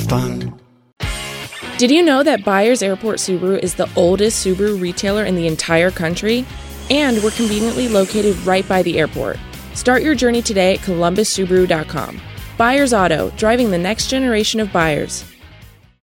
fun. Did you know that Byers Airport Subaru is the oldest Subaru retailer in the entire country? And we're conveniently located right by the airport. Start your journey today at columbussubaru.com. Byers Auto, driving the next generation of buyers.